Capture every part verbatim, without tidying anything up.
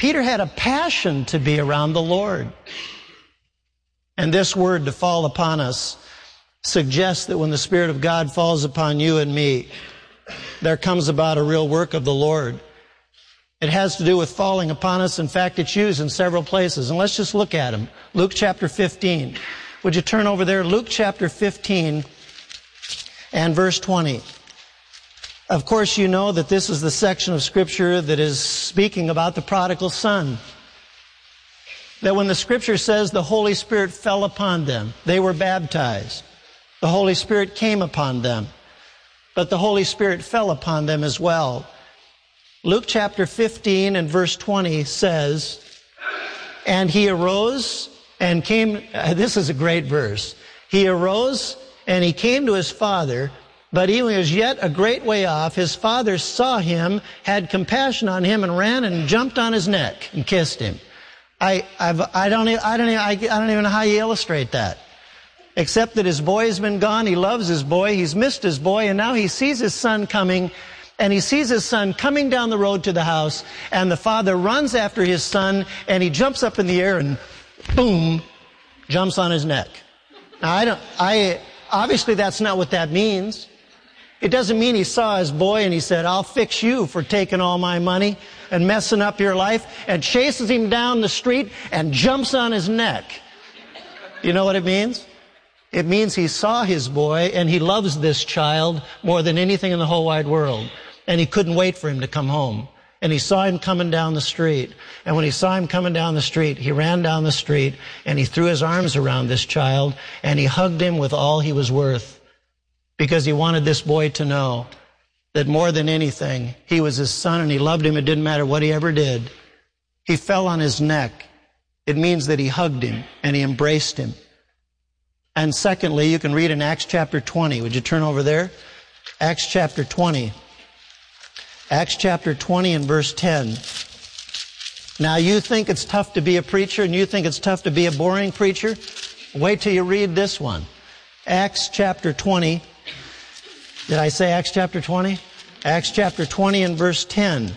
Peter had a passion to be around the Lord. And this word, to fall upon us, suggests that when the Spirit of God falls upon you and me, there comes about a real work of the Lord. It has to do with falling upon us. In fact, it's used in several places. And let's just look at them. Luke chapter fifteen. Would you turn over there? Luke chapter fifteen and verse twenty. Of course, you know that this is the section of Scripture that is speaking about the prodigal son. That when the Scripture says the Holy Spirit fell upon them, they were baptized. The Holy Spirit came upon them. But the Holy Spirit fell upon them as well. Luke chapter fifteen and verse twenty says, and he arose and came, uh, this is a great verse. He arose and he came to his father, but he was yet a great way off. His father saw him, had compassion on him, and ran and jumped on his neck and kissed him. I, I've, I don't, I don't, I don't even know how you illustrate that. Except that his boy has been gone. He loves his boy. He's missed his boy, and now he sees his son coming. And he sees his son coming down the road to the house, and the father runs after his son, and he jumps up in the air and boom, jumps on his neck. Now, I don't, I, obviously that's not what that means. It doesn't mean he saw his boy and he said, I'll fix you for taking all my money and messing up your life, and chases him down the street and jumps on his neck. You know what it means? It means he saw his boy and he loves this child more than anything in the whole wide world. And he couldn't wait for him to come home. And he saw him coming down the street. And when he saw him coming down the street, he ran down the street and he threw his arms around this child and he hugged him with all he was worth. Because he wanted this boy to know that more than anything, he was his son and he loved him. It didn't matter what he ever did. He fell on his neck. It means that he hugged him and he embraced him. And secondly, you can read in Acts chapter twenty. Would you turn over there? Acts chapter twenty. Acts chapter twenty and verse ten. Now, you think it's tough to be a preacher and you think it's tough to be a boring preacher? Wait till you read this one. Acts chapter twenty. Did I say Acts chapter twenty? Acts chapter twenty and verse ten.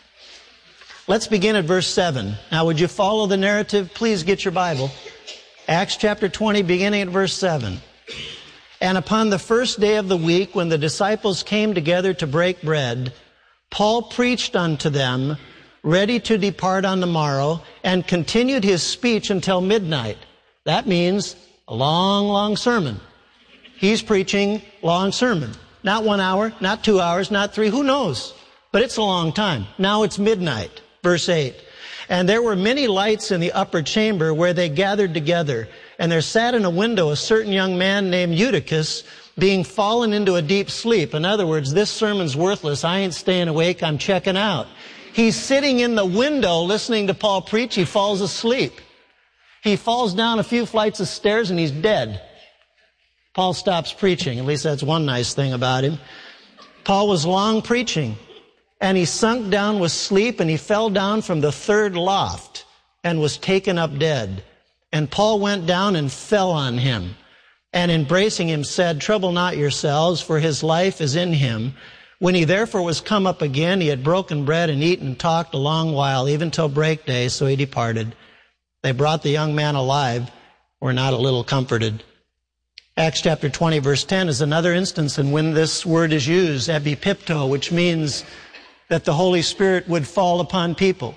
Let's begin at verse seven. Now, would you follow the narrative? Please get your Bible. Acts chapter twenty, beginning at verse seven. And upon the first day of the week, when the disciples came together to break bread, Paul preached unto them, ready to depart on the morrow, and continued his speech until midnight. That means a long, long sermon. He's preaching long sermon. Not one hour, not two hours, not three, who knows? But it's a long time. Now it's midnight. Verse eight. And there were many lights in the upper chamber where they gathered together. And there sat in a window a certain young man named Eutychus, being fallen into a deep sleep. In other words, this sermon's worthless. I ain't staying awake. I'm checking out. He's sitting in the window listening to Paul preach. He falls asleep. He falls down a few flights of stairs and he's dead. Paul stops preaching. At least that's one nice thing about him. Paul was long preaching. And he sunk down with sleep, and he fell down from the third loft and was taken up dead. And Paul went down and fell on him, and embracing him said, Trouble not yourselves, for his life is in him. When he therefore was come up again, he had broken bread and eaten and talked a long while, even till breakday, so he departed. They brought the young man alive, were not a little comforted. Acts chapter twenty, verse ten is another instance in when this word is used, epipipto, which means that the Holy Spirit would fall upon people.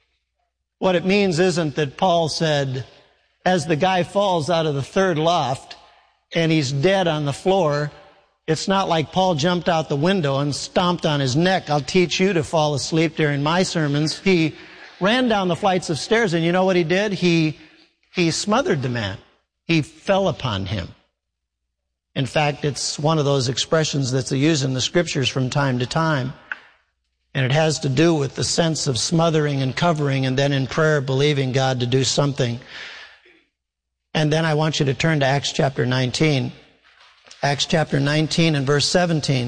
What it means isn't that Paul said, as the guy falls out of the third loft and he's dead on the floor, it's not like Paul jumped out the window and stomped on his neck. I'll teach you to fall asleep during my sermons. He ran down the flights of stairs, and you know what he did? He, he smothered the man. He fell upon him. In fact, it's one of those expressions that's used in the Scriptures from time to time. And it has to do with the sense of smothering and covering, and then in prayer believing God to do something. And then I want you to turn to Acts chapter nineteen. Acts chapter nineteen and verse seventeen.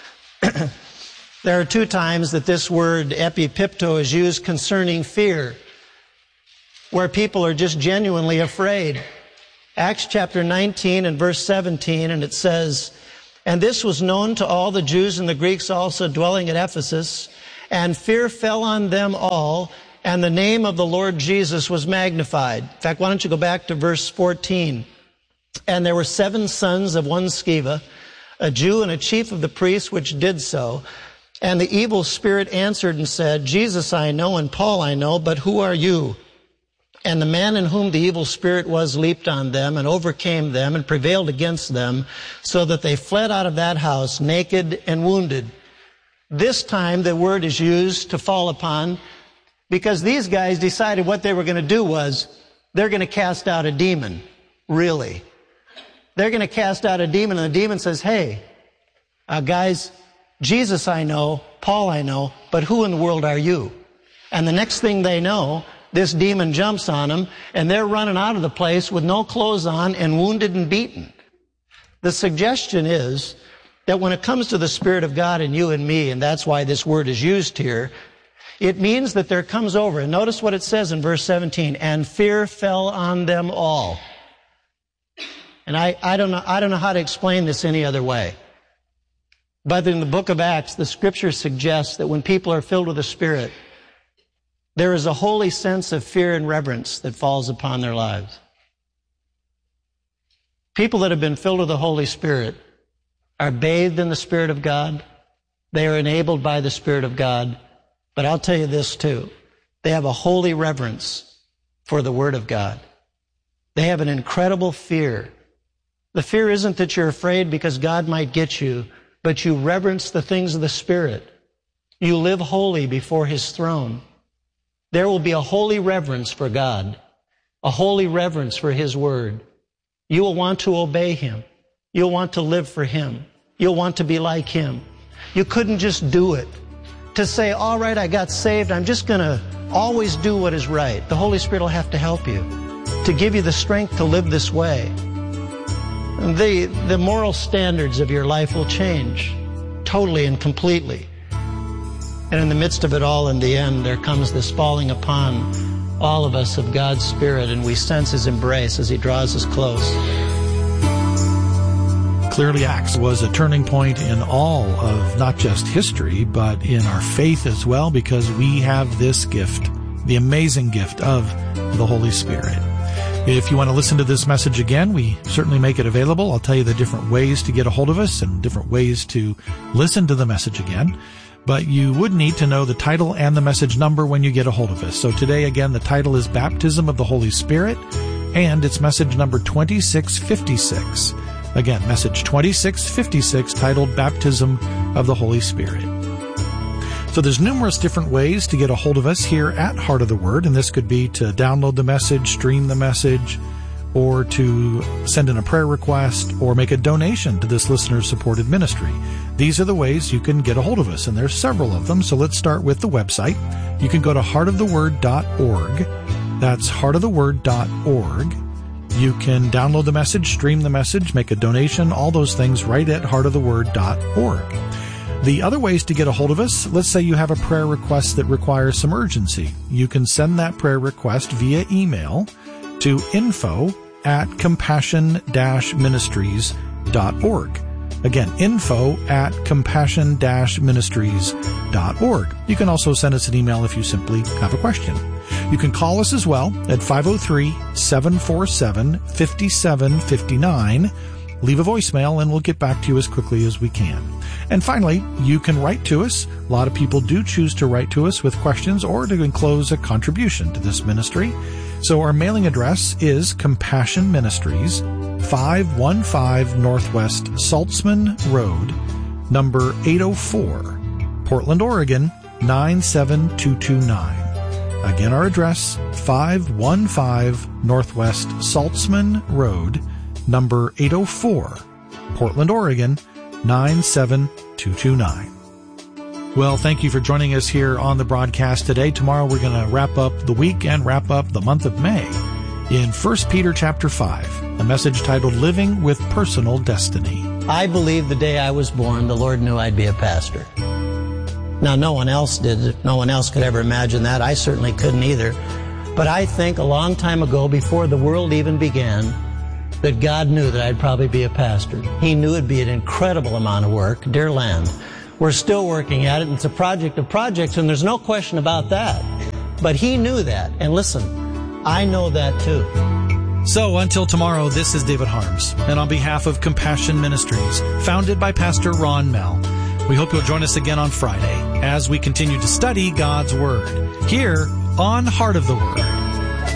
There are two times that this word epipipto is used concerning fear, where people are just genuinely afraid. Acts chapter nineteen and verse seventeen, and it says, And this was known to all the Jews and the Greeks also dwelling at Ephesus, and fear fell on them all, and the name of the Lord Jesus was magnified. In fact, why don't you go back to verse fourteen. And there were seven sons of one Sceva, a Jew and a chief of the priests, which did so. And the evil spirit answered and said, Jesus I know, and Paul I know, but who are you? And the man in whom the evil spirit was leaped on them and overcame them and prevailed against them, so that they fled out of that house naked and wounded. This time the word is used to fall upon, because these guys decided what they were going to do was, they're going to cast out a demon. Really. They're going to cast out a demon, and the demon says, hey, uh, guys, Jesus I know, Paul I know, but who in the world are you? And the next thing they know, this demon jumps on them, and they're running out of the place with no clothes on and wounded and beaten. The suggestion is that when it comes to the Spirit of God in you and me, and that's why this word is used here, it means that there comes over, and notice what it says in verse seventeen, and fear fell on them all. And I, I don't know, I don't know how to explain this any other way. But in the book of Acts, the scripture suggests that when people are filled with the Spirit, there is a holy sense of fear and reverence that falls upon their lives. People that have been filled with the Holy Spirit are bathed in the Spirit of God. They are enabled by the Spirit of God. But I'll tell you this too. They have a holy reverence for the Word of God. They have an incredible fear. The fear isn't that you're afraid because God might get you, but you reverence the things of the Spirit. You live holy before His throne. There will be a holy reverence for God, a holy reverence for His Word. You will want to obey Him. You'll want to live for Him. You'll want to be like Him. You couldn't just do it. To say, all right, I got saved, I'm just going to always do what is right. The Holy Spirit will have to help you, to give you the strength to live this way. The, the moral standards of your life will change totally and completely. And in the midst of it all, in the end, there comes this falling upon all of us of God's Spirit, and we sense His embrace as He draws us close. Clearly, Acts was a turning point in all of not just history, but in our faith as well, because we have this gift, the amazing gift of the Holy Spirit. If you want to listen to this message again, we certainly make it available. I'll tell you the different ways to get a hold of us and different ways to listen to the message again. But you would need to know the title and the message number when you get a hold of us. So today, again, the title is Baptism of the Holy Spirit, and it's message number twenty-six fifty-six. Again, message twenty-six fifty-six, titled Baptism of the Holy Spirit. So there's numerous different ways to get a hold of us here at Heart of the Word, and this could be to download the message, stream the message, or to send in a prayer request, or make a donation to this listener-supported ministry. These are the ways you can get a hold of us, and there's several of them, so let's start with the website. You can go to heart of the word dot org. That's heart of the word dot org. You can download the message, stream the message, make a donation, all those things right at heart of the word dot org. The other ways to get a hold of us, let's say you have a prayer request that requires some urgency. You can send that prayer request via email to info at compassion dash ministries dot org. Again, info at compassion dash ministries dot org. You can also send us an email if you simply have a question. You can call us as well at five oh three, seven four seven, five seven five nine. Leave a voicemail and we'll get back to you as quickly as we can. And finally, you can write to us. A lot of people do choose to write to us with questions or to enclose a contribution to this ministry. So our mailing address is Compassion Ministries, five one five Northwest Saltzman Road, number eight oh four, Portland, Oregon, nine seven two two nine. Again, our address, five one five Northwest Saltzman Road, number eight oh four, Portland, Oregon, nine seven two two nine. Well, thank you for joining us here on the broadcast today. Tomorrow we're going to wrap up the week and wrap up the month of May in First Peter chapter five, a message titled Living with Personal Destiny. I believe the day I was born, the Lord knew I'd be a pastor. Now, no one else did. No one else could ever imagine that. I certainly couldn't either. But I think a long time ago, before the world even began, that God knew that I'd probably be a pastor. He knew it'd be an incredible amount of work. Dear land, we're still working at it. It's a project of projects, and there's no question about that. But he knew that. And listen, I know that too. So until tomorrow, this is David Harms. And on behalf of Compassion Ministries, founded by Pastor Ron Mell, we hope you'll join us again on Friday as we continue to study God's Word here on Heart of the Word.